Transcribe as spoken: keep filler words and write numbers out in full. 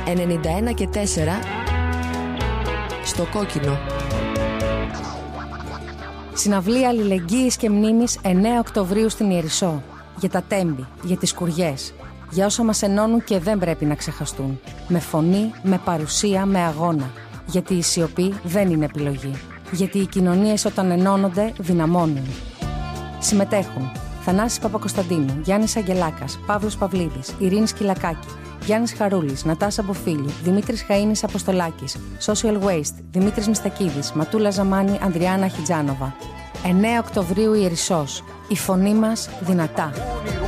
ενενήντα ένα και τέσσερα στο κόκκινο. Συναυλία αλληλεγγύης και μνήμης εννέα Οκτωβρίου στην Ιερισσό. Για τα τέμπη, για τις σκουριές, για όσα μας ενώνουν και δεν πρέπει να ξεχαστούν. Με φωνή, με παρουσία, με αγώνα. Γιατί η σιωπή δεν είναι επιλογή. Γιατί οι κοινωνίες όταν ενώνονται δυναμώνουν. Συμμετέχουν Θανάσης Παπακοσταντίνου, Γιάννης Αγγελάκας, Παύλος Παυλίδης, Ειρήνη Σκυλακάκη, Γιάννης Χαρούλης, Νατάσα Μποφίλη, Δημήτρης Χαΐνης Αποστολάκης, Social Waste, Δημήτρης Μιστακίδης, Ματούλα Ζαμάνη, Ανδριάννα Χιτζάνοβα. εννέα Οκτωβρίου Ιερισσός. Η φωνή μας δυνατά.